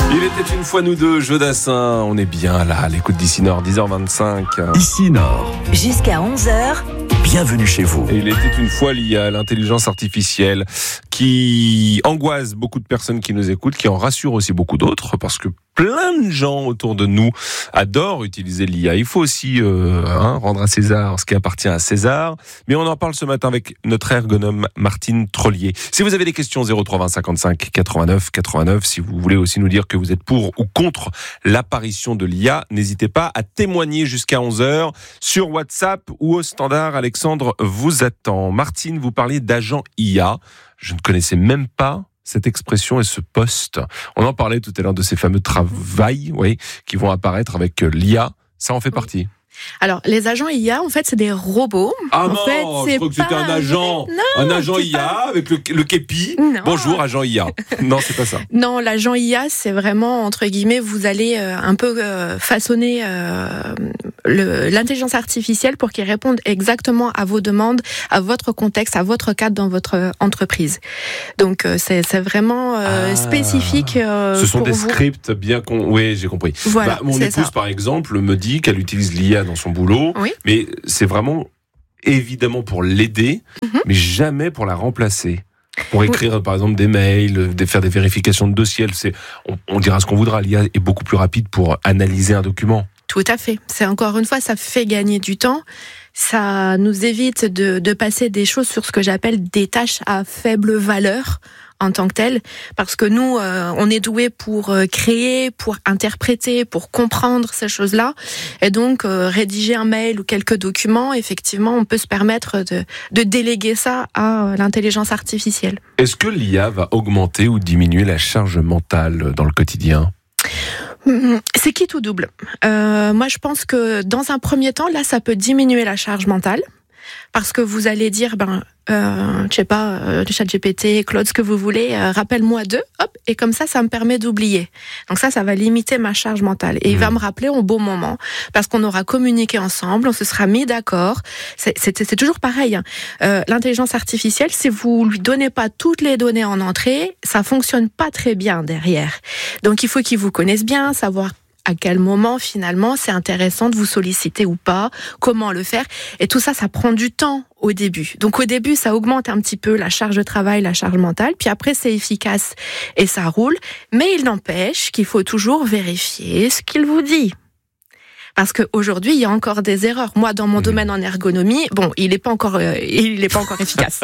Il était une fois nous deux, Jeux Dassin. On est bien là, à l'écoute d'Ici Nord, 10h25. Ici Nord, Jusqu'à 11h. bienvenue chez vous. Et il était une fois l'IA, l'intelligence artificielle, qui angoisse beaucoup de personnes qui nous écoutent, qui en rassure aussi beaucoup d'autres, parce que plein de gens autour de nous adorent utiliser l'IA. Il faut aussi rendre à César ce qui appartient à César. Mais on en parle ce matin avec notre ergonome Martine Trollier. Si vous avez des questions, 03 20 55 89 89. Si vous voulez aussi nous dire que vous êtes pour ou contre l'apparition de l'IA, n'hésitez pas à témoigner jusqu'à 11h sur WhatsApp ou au standard. Alexandre vous attend. Martine, vous parliez d'agent IA. Je ne connaissais même pas cette expression et ce poste. On en parlait tout à l'heure de ces fameux travails, qui vont apparaître avec l'IA. Ça en fait partie. Alors, les agents IA, en fait, c'est des robots. Ah en non, fait, je crois que c'était un agent. Non, un agent IA avec le képi. Non. Bonjour, agent IA. Non, c'est pas ça. Non, l'agent IA, c'est vraiment, entre guillemets, vous allez un peu façonner l'intelligence artificielle pour qu'il réponde exactement à vos demandes, à votre contexte, à votre cadre dans votre entreprise. Donc, c'est vraiment spécifique Ce sont pour des vous. scripts bien Oui, j'ai compris. Voilà, mon c'est épouse, ça. par exemple, me dit qu'elle utilise l'IA dans son boulot, Oui. mais c'est vraiment évidemment pour l'aider, mais jamais pour la remplacer. Pour écrire, par exemple, des mails, faire des vérifications de dossiers. On dira ce qu'on voudra. L'IA est beaucoup plus rapide pour analyser un document. Tout à fait. C'est encore une fois, ça fait gagner du temps. Ça nous évite de passer des choses sur ce que j'appelle des tâches à faible valeur en tant que telles, parce que nous, on est doué pour créer, pour interpréter, pour comprendre ces choses-là, et donc rédiger un mail ou quelques documents, effectivement, on peut se permettre de déléguer ça à l'intelligence artificielle. Est-ce que l'IA va augmenter ou diminuer la charge mentale dans le quotidien ? C'est quitte ou double. Moi, je pense que dans un premier temps, là, ça peut diminuer la charge mentale, parce que vous allez dire, je sais pas, ChatGPT, Claude, ce que vous voulez, rappelle-moi d'eux, hop, et comme ça me permet d'oublier. Donc ça va limiter ma charge mentale. Et il va me rappeler au bon moment, parce qu'on aura communiqué ensemble, on se sera mis d'accord. C'est toujours pareil. L'intelligence artificielle, si vous lui donnez pas toutes les données en entrée, ça fonctionne pas très bien derrière. Donc il faut qu'il vous connaisse bien, savoir à quel moment, finalement, c'est intéressant de vous solliciter ou pas, comment le faire. Et tout ça, ça prend du temps au début. Donc, au début, ça augmente un petit peu la charge de travail, la charge mentale. Puis après, c'est efficace et ça roule. Mais il n'empêche qu'il faut toujours vérifier ce qu'il vous dit. Parce qu'aujourd'hui, il y a encore des erreurs. Moi, dans mon domaine en ergonomie, il n'est pas encore efficace.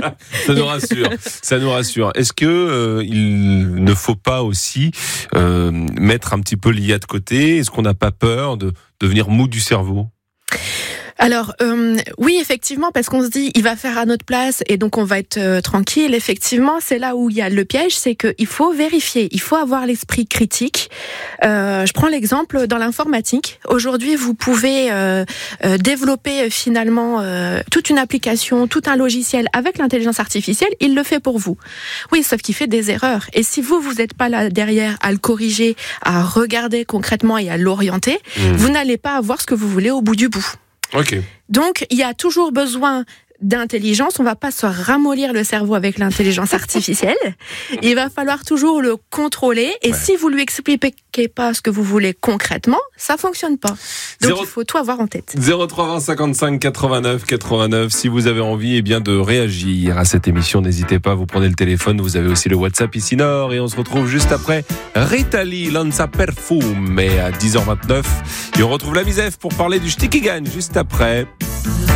Ça nous rassure. Est-ce que il ne faut pas aussi mettre un petit peu l'IA de côté ? Est-ce qu'on n'a pas peur de devenir mou du cerveau ? Alors, oui, effectivement, parce qu'on se dit, il va faire à notre place et donc on va être tranquille. Effectivement, c'est là où il y a le piège, c'est qu'il faut vérifier, il faut avoir l'esprit critique. Je prends l'exemple dans l'informatique. Aujourd'hui, vous pouvez développer finalement toute une application, tout un logiciel avec l'intelligence artificielle, il le fait pour vous. Oui, sauf qu'il fait des erreurs. Et si vous n'êtes pas là derrière à le corriger, à regarder concrètement et à l'orienter, vous n'allez pas avoir ce que vous voulez au bout du bout. Okay. Donc, il y a toujours besoin d'intelligence. On va pas se ramollir le cerveau avec l'intelligence artificielle. Il va falloir toujours le contrôler. Et si vous lui expliquez pas ce que vous voulez concrètement, ça fonctionne pas. Donc, il faut tout avoir en tête. 03 20 55 89 89. Si vous avez envie de réagir à cette émission, n'hésitez pas. Vous prenez le téléphone. Vous avez aussi le WhatsApp Ici Nord. Et on se retrouve juste après Rita Lee, Lanza Perfume. Et à 10h29, et on retrouve la Misef pour parler du Stickigan juste après.